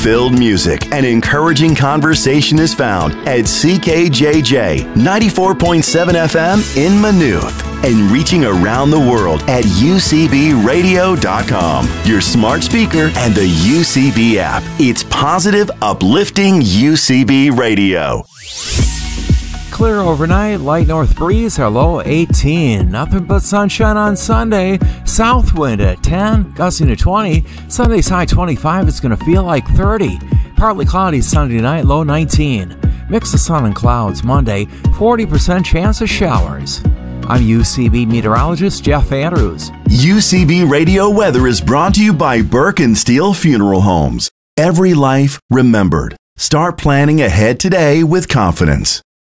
Fun-filled music and encouraging conversation is found at CKJJ 94.7 FM in Maynooth and reaching around the world at UCBradio.com, your smart speaker and the UCB app. It's positive, uplifting UCB Radio. Clear overnight, light north breeze, our low 18. Nothing but sunshine on Sunday. South wind at 10, gusting to 20. Sunday's high 25, it's going to feel like 30. Partly cloudy Sunday night, low 19. Mix of sun and clouds Monday, 40% chance of showers. I'm UCB meteorologist Jeff Andrews. UCB Radio weather is brought to you by Burke and Steel Funeral Homes. Every life remembered. Start planning ahead today with confidence.